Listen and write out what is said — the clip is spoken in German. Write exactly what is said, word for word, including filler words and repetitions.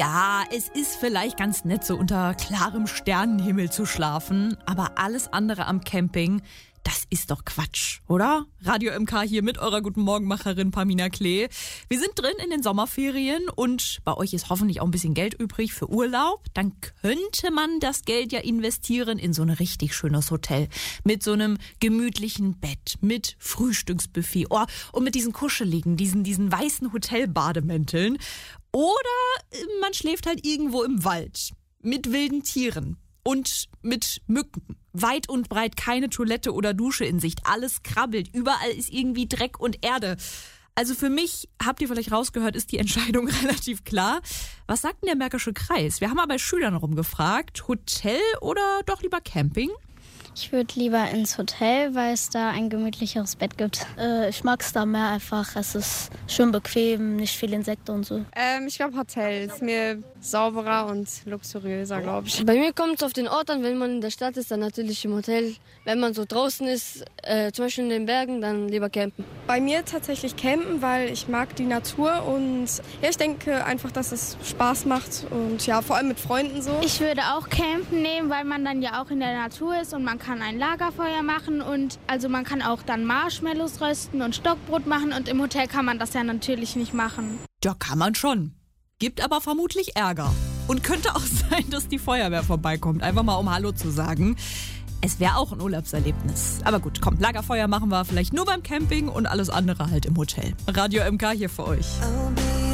Ja, es ist vielleicht ganz nett, so unter klarem Sternenhimmel zu schlafen, aber alles andere am Camping, das ist doch Quatsch, oder? Radio M K hier mit eurer Guten Morgenmacherin Pamina Klee. Wir sind drin in den Sommerferien und bei euch ist hoffentlich auch ein bisschen Geld übrig für Urlaub. Dann könnte man das Geld ja investieren in so ein richtig schönes Hotel. Mit so einem gemütlichen Bett, mit Frühstücksbuffet oh, und mit diesen kuscheligen, diesen, diesen weißen Hotelbademänteln. Oder man schläft halt irgendwo im Wald mit wilden Tieren und mit Mücken. Weit und breit keine Toilette oder Dusche in Sicht. Alles krabbelt. Überall ist irgendwie Dreck und Erde. Also für mich, habt ihr vielleicht rausgehört, ist die Entscheidung relativ klar. Was sagt denn der Märkische Kreis? Wir haben mal bei Schülern rumgefragt. Hotel oder doch lieber Camping? Ich würde lieber ins Hotel, weil es da ein gemütlicheres Bett gibt. Äh, ich mag es da mehr einfach. Es ist schön bequem, nicht viel Insekten und so. Ähm, ich glaube Hotel. Ist mir sauberer und luxuriöser, glaube ich. Bei mir kommt es auf den Ort an. Wenn man in der Stadt ist, dann natürlich im Hotel. Wenn man so draußen ist, äh, zum Beispiel in den Bergen, dann lieber campen. Bei mir tatsächlich campen, weil ich mag die Natur und ja, ich denke einfach, dass es Spaß macht und ja, vor allem mit Freunden so. Ich würde auch campen nehmen, weil man dann ja auch in der Natur ist und man kann ein Lagerfeuer machen und also man kann auch dann Marshmallows rösten und Stockbrot machen und im Hotel kann man das ja natürlich nicht machen. Ja, kann man schon. Gibt aber vermutlich Ärger. Und könnte auch sein, dass die Feuerwehr vorbeikommt, einfach mal um Hallo zu sagen. Es wäre auch ein Urlaubserlebnis. Aber gut, komm, Lagerfeuer machen wir vielleicht nur beim Camping und alles andere halt im Hotel. Radio M K hier für euch.